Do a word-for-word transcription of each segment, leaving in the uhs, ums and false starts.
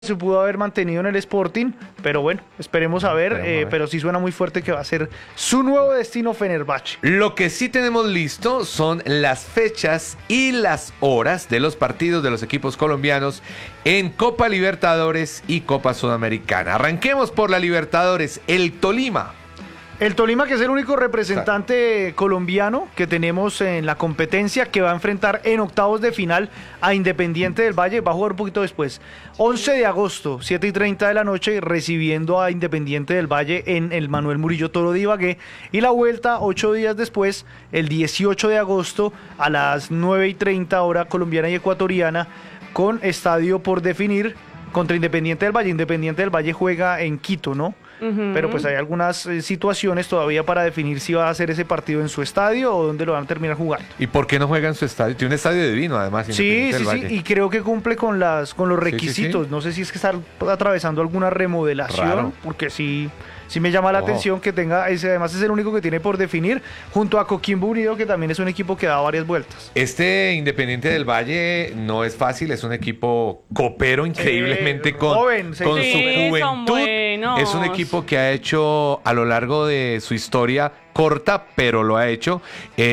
se pudo haber mantenido en el Sporting, pero bueno, esperemos a ver, esperemos eh, a ver. Pero sí suena muy fuerte que va a ser su nuevo destino Fenerbahce. Lo que sí tenemos listo son las fechas y las horas de los partidos de los equipos colombianos en Copa Libertadores y Copa Sudamericana. Arranquemos por la Libertadores, el Tolima. El Tolima, que es el único representante colombiano que tenemos en la competencia, que va a enfrentar en octavos de final a Independiente del Valle, va a jugar un poquito después. once de agosto, siete y treinta de la noche, recibiendo a Independiente del Valle en el Manuel Murillo Toro de Ibagué. Y la vuelta, ocho días después, el dieciocho de agosto, a las nueve y treinta hora colombiana y ecuatoriana, con estadio por definir contra Independiente del Valle. Independiente del Valle juega en Quito, ¿no? Uh-huh. Pero pues hay algunas eh, situaciones todavía para definir si va a hacer ese partido en su estadio o dónde lo van a terminar jugando. ¿Y por qué no juega en su estadio? Tiene un estadio divino, además. Sí, sí, sí, y creo que cumple con las con los requisitos. Sí, sí, sí. No sé si es que está atravesando alguna remodelación, Raro. porque sí, sí me llama la oh. atención que tenga ese. Además es el único que tiene por definir, junto a Coquimbo Unido, que también es un equipo que da varias vueltas. Este Independiente del Valle no es fácil, es un equipo copero increíblemente eh, con, joven, sí. con sí, su juventud. Es un equipo que ha hecho a lo largo de su historia corta, pero lo ha hecho,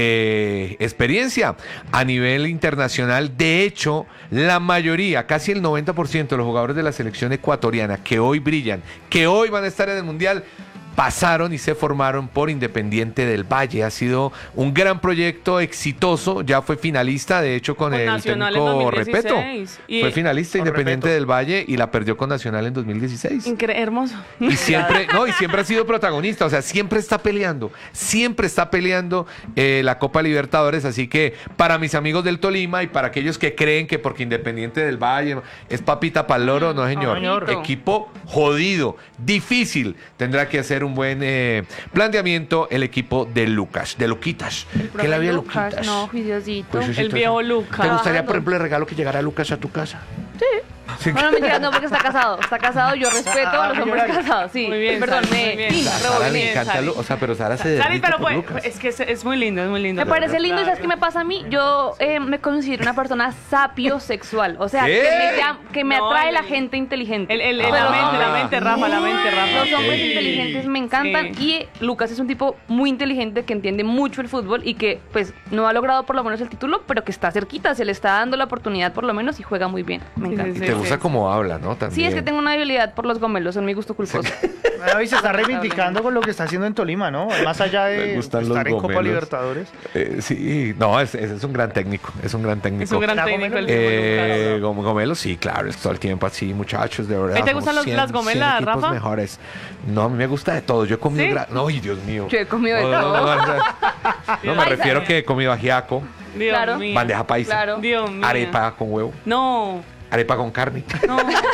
eh, experiencia a nivel internacional. De hecho, la mayoría, casi el noventa por ciento de los jugadores de la selección ecuatoriana que hoy brillan, que hoy van a estar en el Mundial, pasaron y se formaron por Independiente del Valle. Ha sido un gran proyecto exitoso, ya fue finalista, de hecho, con, con el Nacional técnico en dos mil dieciséis. Repeto. Y fue finalista Independiente Repeto. del Valle y la perdió con Nacional en dos mil dieciséis. Incre- hermoso. Y siempre, no, y siempre ha sido protagonista, o sea, siempre está peleando, siempre está peleando eh, la Copa Libertadores, así que para mis amigos del Tolima y para aquellos que creen que porque Independiente del Valle es papita pa'l loro, no señor, no, señor. Equipo jodido, difícil, tendrá que hacer un buen eh, planteamiento el equipo de Lucas, de Luquitas. ¿Qué la había Lucas? No, juiciosito. Pues, el viejo Lucas. ¿Te gustaría, por ejemplo, el regalo que llegara Lucas a tu casa? Sí. Sí. Bueno, mentira, no, porque está casado. Está casado, yo respeto ah, a los hombres casados. Sí, muy bien, perdón, Sari, me. muy bien. Sara, Sara le encanta, Lu- o sea, pero Sara se Sari, pero por pues, Lucas. es que es, es muy lindo, es muy lindo. Me parece lindo, y ¿sabes qué me pasa a mí? Yo eh, me considero una persona sapiosexual. O sea, que me, llama, que me no, atrae el, la gente inteligente. El, el, el, la mente, la mente, Rafa, la mente, Rafa. Los hombres sí. inteligentes me encantan. Sí. Y Lucas es un tipo muy inteligente que entiende mucho el fútbol y que, pues, no ha logrado por lo menos el título, pero que está cerquita. Se le está dando la oportunidad por lo menos y juega muy bien. Me encanta. Y te gusta sí. cómo habla, ¿no? También. Sí, es que tengo una debilidad por los gomelos, son mi gusto culposo. Y se está reivindicando con lo que está haciendo en Tolima, ¿no? Más allá de estar en gomelos. Copa Libertadores. Eh, sí, no, es, es, es un gran técnico, es un gran técnico. Es un gran técnico el eh, Gomelos, sí, claro, es todo el tiempo así, muchachos, de verdad. ¿Te gustan los, cien, las gomelas, Rafa? Mejores. No, a mí me gusta de todo, yo he comido... ¿Sí? Gra- no, ay, Dios mío. Yo he comido de no, todo. No, no, no, no, no me refiero que he comido ajiaco, Dios claro. mío. bandeja paisa, claro. Dios mío. arepa con huevo. No. Arepa con carne. No.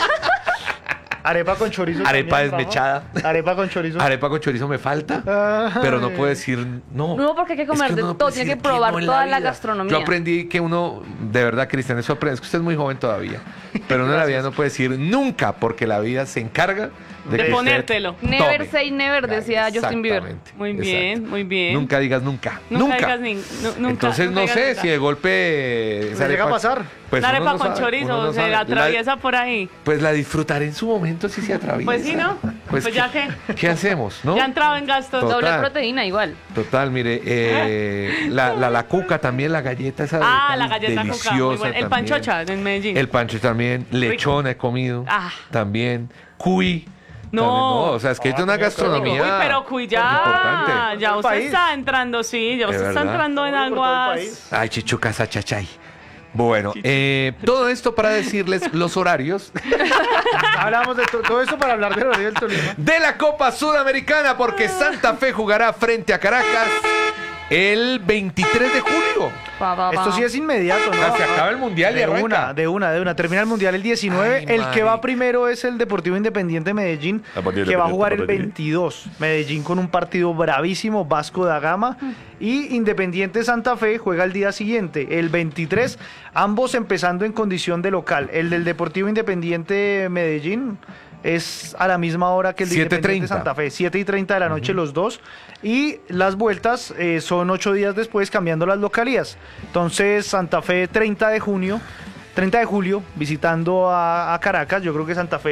Arepa con chorizo. Arepa también, desmechada. Rafa. Arepa con chorizo. Arepa con chorizo me falta, Ay. pero no puedo decir no. No, porque hay que comer es que de no todo, tiene que probar no toda la, la gastronomía. Yo aprendí que uno, de verdad, Cristian, eso aprende, es que usted es muy joven todavía, pero uno en la vida no puede decir nunca, porque la vida se encarga de, de que ponértelo. Never tome. say never, decía Justin Bieber. Muy bien, Exacto. muy bien. Nunca digas nunca. Nunca. Nunca. Digas ni, nu, nunca Entonces nunca no sé nunca. si de golpe Se llega a pasar. Pues la arepa no con sabe, chorizo no se sabe. atraviesa la, por ahí. Pues la disfrutaré en su momento si se atraviesa. Pues sí, ¿no? Pues, pues ¿qué, ya que. ¿Qué hacemos, no? Ya ha entrado en gastos. Total. Doble proteína igual. Total, mire, eh, la, la, la cuca también, la galleta esa Ah, tan la galleta deliciosa cuca, muy buena. El también. panchocha en Medellín. El pancho también, lechón he comido, Ah. también, cuy. No. También, no, o sea, es que Ah, es una gastronomía. Uy, pero cuy ya, importante. ya usted país. está entrando, sí, ya ¿De usted está verdad? entrando en Por todo el aguas. país. Ay, chichucas a chachay. Bueno, eh, todo esto para decirles los horarios Hablamos de to- todo esto para hablar del horario del Tolima. de la Copa Sudamericana, porque Santa Fe jugará frente a Caracas el veintitrés de julio. Pa, pa, pa. Esto sí es inmediato, O sea, ¿no? se acaba el mundial y De arranca. una, de una, de una. Termina el mundial el diecinueve. Ay, el que va marica. primero es el Deportivo Independiente Medellín, Deportivo que va a Independiente jugar el Medellín. veintidós. Medellín con un partido bravísimo, Vasco da Gama. Y Independiente Santa Fe juega el día siguiente, el veintitrés. Ambos empezando en condición de local. El del Deportivo Independiente Medellín es a la misma hora que el de siete y Independiente treinta. Santa Fe, siete y treinta de la noche los dos. Y las vueltas eh, son ocho días después, cambiando las localías. Entonces, Santa Fe, treinta de junio, treinta de julio, visitando a, a Caracas. Yo creo que Santa Fe